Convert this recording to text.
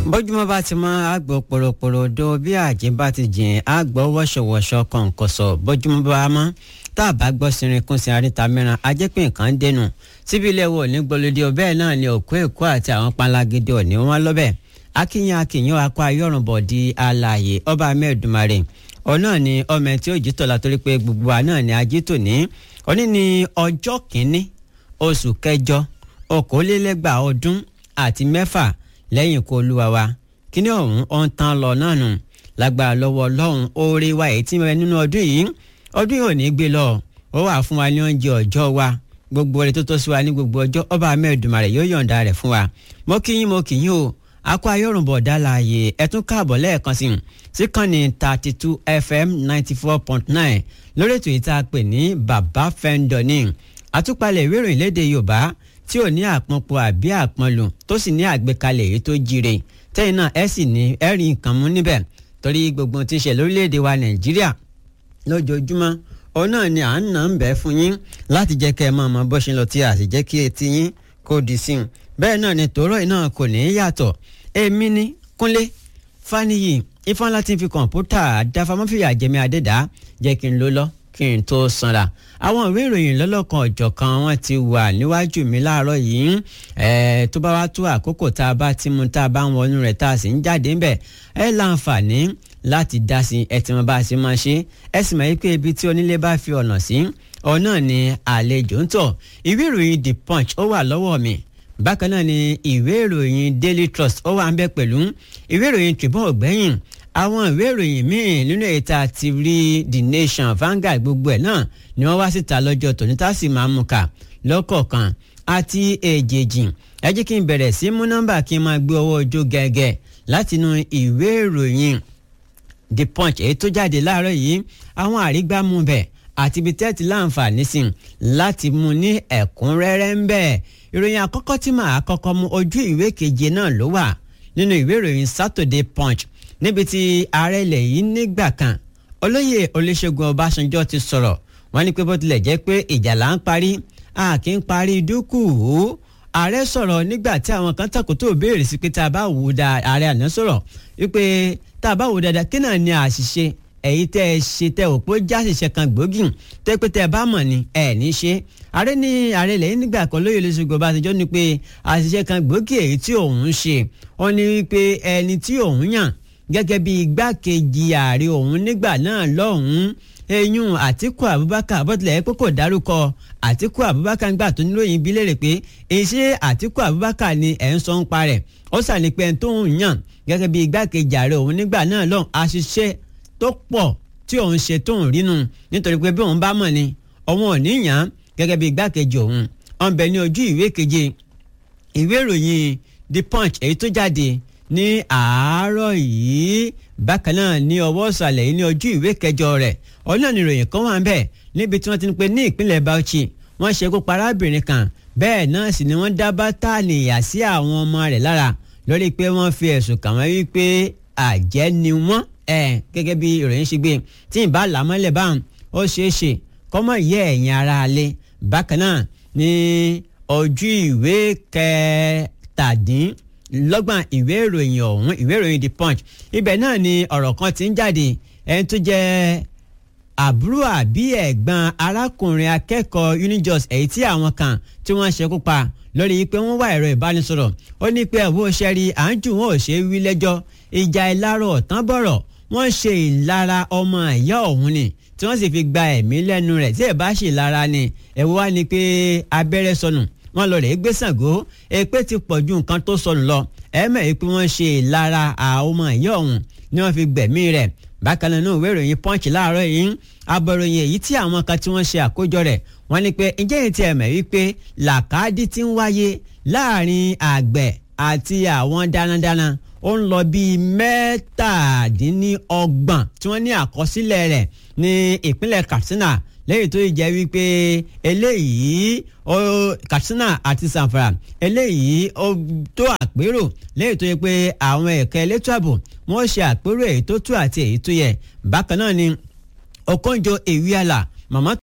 bójúmọ́ bá ti mọ́ àgbọ̀ pòròpòrò do bí àjẹ́ bá ti jìn àgbọ̀ wọ́ṣọ̀wọ́ṣọ̀ kọ̀ǹkọ̀sọ̀ bójúmọ́ bá mọ́ tá a bá gbọ́ sinrin kún sí àríta mìíràn ajẹ́pẹ́ nǹkan dẹnu síbi ilé wo ní gbọ́lódé ọbẹ̀ náà ni òkú èkó àti àwọn panlagídé òní wọn lọ́bẹ̀ akínyàn akọ ayọ́rùnbọ̀ di alààyè ọba mẹ́ẹ̀dùmarè ọ̀nà ni ọmọ tí ó jítọ̀ látọ́rí pé gbogbo wa náà ni ajítò ní òní ni ọjọ́ kìíní oṣù kẹjọ okòólélẹ́gbàá ọdún àti mẹ́fà lẹ́yìn kó olúwa wa kíní ọ̀hún ọ̀n tán lọ náà nù lágbára lọ́wọ́ ọlọ́run oore wa èyí tí ń bẹ nínú ọdún yìí ò ní gbé lọ ó wà fún wa ní oúnjẹ ọjọ́ wa gbogbo rẹ̀ tó tọ́ sí wa ní gbogbo ọjọ́ ọba mẹ́ẹ̀dùmarè yóò yọ̀ǹda rẹ̀ fún wa mo kí yín o akọ ayọ́rùnbọ̀ dálàyé ẹ̀tún káàbọ̀ lẹ́ẹ̀kan sí kànnì 32 FM 94.9 lórí ètò yìí tá a pè ní bàbá fẹ́ńdọ̀ ní àtúpalẹ̀ ìwé ìròyìn lédè yorùbá tí ò ní àpọnpọ̀ àbí àpọnlù tó sì ní àgbékalẹ̀ èyí tó jíire tẹ́yìn náà ẹ sì ní ẹ̀rí nǹkan mú níbẹ̀ torí gbogbo tí ń ṣe lórílẹ̀‐èdè wa nàìjíríà lójoojúmọ́ òun náà ni à ń nà ń bẹ́ fún yín láti jẹ́ kẹ́ ẹ máa mọ bó ṣe lọ tí a sì jẹ́ kí etí yín kó di sí i bẹ́ẹ̀ náà ni tòórọ́ yìí náà kò ní í yàtọ̀ èmi ní kúnlé fáníyì ifeanyi ti fi kọ̀ǹpútà dáfamọ́fìyà jẹ́mi adẹ́dá jẹ́ kí n ló lọ kí n tó sanra àwọn ìwé ìròyìn lọ́lọ́kan ọ̀jọ̀kan wọn ti wà níwájú mi láàárọ̀ yìí tó bá wá tó àkókò tá a bá ti mú tá a bá ń wọnú rẹ̀ tá a sì ń jáde ńbẹ̀ ẹ láǹfààní láti dá sí ẹ tí wọn bá ṣe máa ṣe ẹ sì máa yí pé ibi tí onílé bá fi ọ̀nà sí ọ̀nà ni àlejò ń tọ̀ ìwé ìròyìn The Punch ó wà lọ́wọ́ mi bákan náà ni ìwé ìròyìn Daily Trust ó wà ń bẹ pẹ̀lú ìwé ìròyìn Tribune ògbẹ́yìn àwọn ìwé ìròyìn míì nínú ètò àti rí The Nation Vanguard gbogbo ẹ̀ náà ni wọ́n wá síta lọ́jọ́ tòní tá sì máa mú ká lọ́kọ̀ọ̀kan àti èjèèjì ẹ jẹ́ kí n bẹ̀rẹ̀ sí mú nọ́mbà kí n máa gbé ọwọ́ ojú gẹ́gẹ́ látinú ìwé ìròyìn The Punch èyí tó jáde láàárọ̀ yìí àwọn àrígbámú bẹ̀ àti ibi tẹ́ẹ̀tì láǹfààní sí láti mú ní ẹ̀kúnrẹ́rẹ́ ń bẹ̀ ìròyìn àkọ́kọ́ tí màá kọ́kọ́ mú ojú ìwé keje náà ló wà nínú ìwé ìròyìn Saturday Punch níbi tí ààrẹ ilẹ̀ yìí nígbà kan olóyè Olúṣẹ́gun Ọbásanjọ́ ti sọ̀rọ̀ wọ́n ní pé bó tilẹ̀ jẹ́ pé ìjà là ń parí a kì í parí dúkù ààrẹ sọ̀rọ̀ nígbà tí àwọn kan tàkótó béèrè sí pé tá a bá wò ó ààrẹ àná sọ̀rọ̀ wípé tá a bá wò dáadáa kí náà ni àṣìṣe èyí tẹ́ ẹ ṣe tẹ́ ò pé jáṣìṣe kan gbòógì tẹ́ pé tẹ́ ẹ bá mọ̀ ni ẹ ní ṣe ààrẹ ilẹ̀ yìí nígbà kan lóye Olúṣẹ́gun Ọbásanjọ́ ni pé àṣìṣe kan gbòógì èyí tí òun ṣe ó ní wípé ẹni tí òun yàn gẹ́gẹ́ bí igbákejì ààrẹ òun nígbà náà lọ́hùn-ún eyín Àtíkù Abubakar bọ́tìlẹ̀ pé kò dárúkọ Àtíkù Abubakar nígbà tó nílòyìn bí léèrè pé èṣe Àtíkù Abubakar ni ẹ̀ ń sọ ń parẹ̀ ó sàní pé tó ń yàn gẹ́gẹ́ bí igbákejì ààrẹ òun nígbà náà lọ́hùn àṣìṣe tó pọ̀ tí òun ṣe tó ń rínú nítorí pé bí òun bá mọ̀ ni òun ò ní yàn gẹ́gẹ́ bí igbákejì òun ọ̀n bẹ ní ojú ìwé keje ìwé ìròyìn The Punch èyí tó jáde ní àárọ̀ yìí bákan náà ní ọwọ́ ìsàlẹ̀ yìí ní ojú ìwé kẹjọ rẹ̀ ọ̀nà ìròyìn kan wà ń bẹ̀ níbi tí wọ́n ti ń pè ní ìpínlẹ̀ Bauchi wọ́n ṣekú pa arábìnrin kan bẹ́ẹ̀ náà sì ni wọ́n dá bátànì ìyà sí àwọn ọmọ rẹ̀ lára lórí pé wọ́n fi ẹ̀sùn kàn wọ́n wípé àjẹ́ ni wọ́n gẹ́gẹ́ bí ìròyìn ṣe gbé tí ìbá làmọ́lẹ̀ báwọn ó ṣeé ṣe kọ́mọ̀ yẹ ẹ̀yìn ara alẹ́ bákan náà ní ojú ìwé kẹtàdínlọ́gbọ̀n ìwé ìròyìn ọ̀hún ìwé ìròyìn The Punch ibẹ̀ náà ni ọ̀rọ̀ kan ti ń jáde ẹni tó jẹ́ àbúrò àbí ẹ̀gbọ́n arákùnrin akẹ́kọ̀ọ́ Unijos èyí tí àwọn kan tí wọ́n ṣekú pa lórí pé wọ́n wá ẹ̀rọ ìbánisọ̀rọ̀ ó ní pé ẹ̀wọ́ ṣẹ́rí à ń jù wọ́n ò ṣe é wí lẹ́jọ́ ìjà ìlarọ̀ ọ̀tán bọ̀rọ̀ wọ́n ṣe ìlara ọmọ ìyá ọ̀hún ni tí wọ́n sì fi gba ẹ̀mí lẹ́nu rẹ̀ tí ẹ̀ bá ṣe ìlara ni ẹ̀wọ́ wá ní pé abẹ́rẹ́ sọnù wọ́n lọ rẹ̀ gbé Ṣàngó èpè ti pọ̀ ju nǹkan tó sọnù lọ ẹ̀mẹ̀ yìí pé wọ́n ṣe ìlara ọmọ ìyá ọ̀hún ni wọ́n fi gbẹ̀mí rẹ̀ bákan náà ìwé ìròyìn Punch láàárọ̀ yìí abọ̀ròyìn èyí tí àwọn kan tí wọ́n ṣe àkójọ rẹ̀ wọ́n ní pé ǹjẹ́ èyí tí ẹ mọ̀ wípé làkàdí ti ń wáyé láàrin àgbẹ̀ àti àwọn darandaran ó ń lọ bíi mẹ́tàdínlọ́gbọ̀n tí wọ́n ní àkọsílẹ̀ rẹ̀ ní ìpínlẹ̀ Katsina lẹ́yìn tó jẹ́ wípé eléyìí Katsina àti Zamfara eléyìí ó tó àpérò lẹ́yìn tó yẹ pé àwọn ẹ̀ka elétò ààbò wọ́n ṣe àpérò èyí tó tó àti èyí tó yẹ bákan náà ni Okonjo Iweala màmá